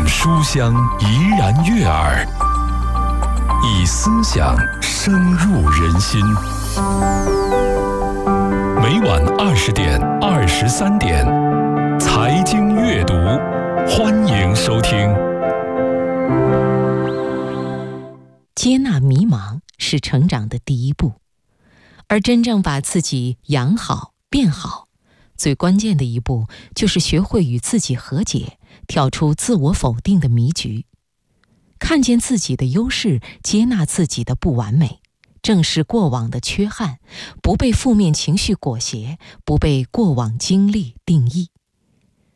书香怡然悦耳，以思想深入人心。每晚20点、23点，财经阅读，欢迎收听。 接纳迷茫是成长的第一步，而真正把自己养好、变好，最关键的一步就是学会与自己和解，跳出自我否定的迷局，看见自己的优势，接纳自己的不完美，正视过往的缺憾，不被负面情绪裹挟，不被过往经历定义。